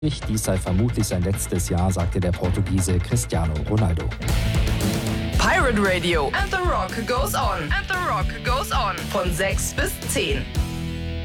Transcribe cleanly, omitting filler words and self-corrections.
Dies sei vermutlich sein letztes Jahr, sagte der Portugiese Cristiano Ronaldo. Pirate Radio and the Rock goes on. And the Rock goes on. Von 6 bis 10.